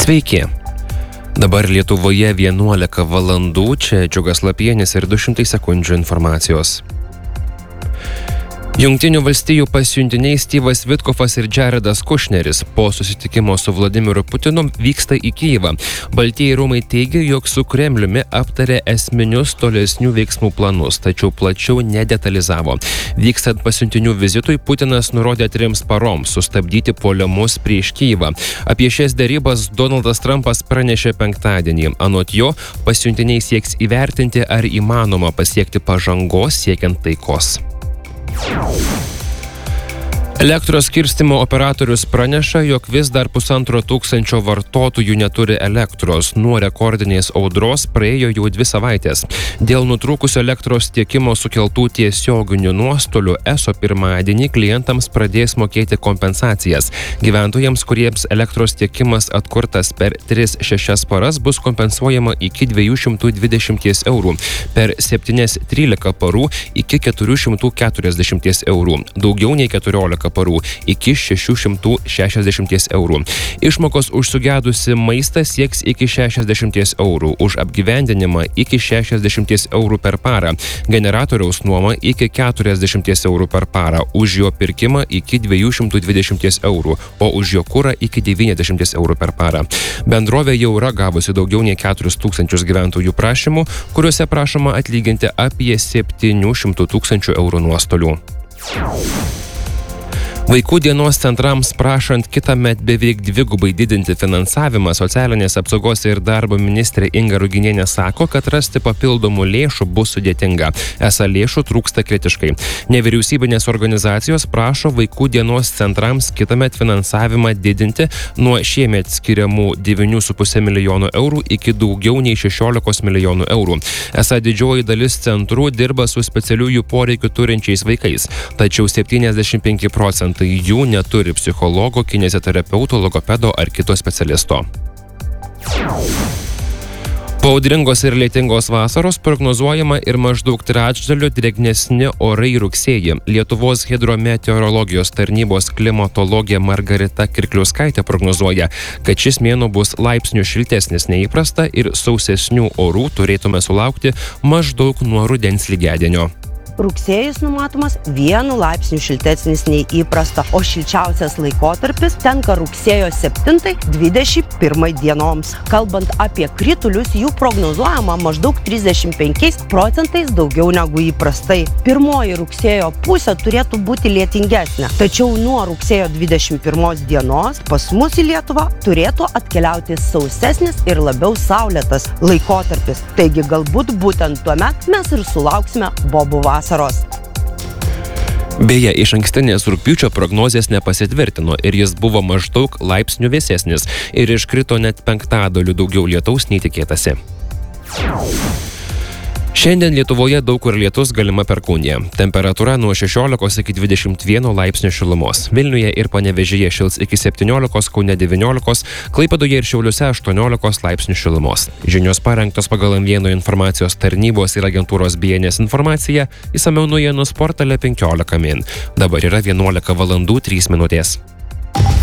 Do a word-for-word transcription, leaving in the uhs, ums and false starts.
Sveiki. Dabar Lietuvoje vienuolika valandų, čia Džiugas Lapienis ir du šimtai sekundžių informacijos. Jungtinių valstijų pasiuntiniai Styvas Vitkofas ir Jaredas Kušneris po susitikimo su Vladimiru Putinu vyksta į Kijevą. Baltieji rūmai teigia, jog su Kremliumi aptarė esminius tolesnių veiksmų planus, tačiau plačiau nedetalizavo. Vykstant pasiuntinių vizitui, Putinas nurodė trims paroms sustabdyti puolimus prieš Kijevą. Apie šias derybas Donaldas Trumpas pranešė penktadienį. Anot jo, pasiuntiniai sieks įvertinti, ar įmanoma pasiekti pažangos siekiant taikos. Elektros skirstymo operatorius praneša, jog vis dar pusantro tūkstančio vartotojų neturi elektros. Nuo rekordinės audros praėjo jau dvi savaitės. Dėl nutrūkusio elektros tiekimo sukeltų tiesioginių nuostolių ESO pirmadienį klientams pradės mokėti kompensacijas. Gyventojams, kuriems elektros tiekimas atkurtas per tris šešias paras, bus kompensuojama iki dviejų šimtų dvidešimt eurų. Per septynias trylika parų iki keturių šimtų keturiasdešimt eurų. Daugiau nei keturiolika parų iki šešių šimtų šešiasdešimt eurų. Išmokos už sugedusi maistą sieks iki šešiasdešimt eurų, už apgyvendinimą iki šešiasdešimt eurų per parą, generatoriaus nuomą iki keturiasdešimt eurų per parą, už jo pirkimą iki dviejų šimtų dvidešimt eurų, o už jo kurą iki devyniasdešimt eurų per parą. Bendrovė jau yra gavusi daugiau nei keturis tūkstančius gyventojų prašymų, kuriuose prašoma atlyginti apie septynių šimtų tūkstančių eurų nuostolių. Vaikų dienos centrams prašant kitąmet beveik dvigubai didinti finansavimą, socialinės apsaugos ir darbo ministrė Inga Ruginienė sako, kad rasti papildomų lėšų bus sudėtinga. Esą lėšų trūksta kritiškai. Nevyriausybinės organizacijos prašo vaikų dienos centrams kitąmet finansavimą didinti nuo šiemet skiriamų devynių su puse milijonų eurų iki daugiau nei šešiolikos milijonų eurų. Esą didžioji dalis centrų dirba su specialiųjų poreikių turinčiais vaikais, tačiau septyniasdešimt penki procentai jų neturi psichologo, kineziterapeuto, logopedo ar kito specialisto. Po audringos ir lietingos vasaros prognozuojama ir maždaug trečdaliu drėgnesni orai rugsėjį. Lietuvos hidrometeorologijos tarnybos klimatologė Margarita Kirkliauskaitė prognozuoja, kad šis mėnuo bus laipsniu šiltesnis nei įprasta ir sausesnių orų turėtume sulaukti maždaug nuo rudens lygiadienio. Rugsėjis numatomas vienu laipsniu šiltesnis nei įprasta, o šilčiausias laikotarpis tenka rugsėjo septintai dvidešimt pirmai dienoms. Kalbant apie kritulius, jų prognozuojama maždaug trisdešimt penkiais procentais daugiau negu įprastai. Pirmoji rugsėjo pusė turėtų būti lietingesnė, tačiau nuo rugsėjo dvidešimt pirmos dienos pas mus į Lietuvą turėtų atkeliauti sausesnis ir labiau saulėtas laikotarpis. Taigi galbūt būtent tuomet mes ir sulauksime bobų vasaros. Beje, iš ankstinės rugpjūčio prognozės nepasitvirtino ir jis buvo maždaug laipsniu vėsesnis ir iškrito net penktadaliu daugiau lietaus nei tikėtasi. Šiandien Lietuvoje daug kur lietus, galima perkūnija. Temperatūra nuo šešiolikos iki dvidešimt vieno laipsnio šilumos. Vilniuje ir Panevėžyje šils iki septyniolikos, Kaune devyniolikos, Klaipėdoje ir Šiauliuose aštuoniolikos laipsnių šilumos. Žinios parengtos pagal M vienas informacijos tarnybos ir agentūros B N S informaciją, išsamiau naujienų portale penkiolika min. Dabar yra vienuolika valandų trys minutės.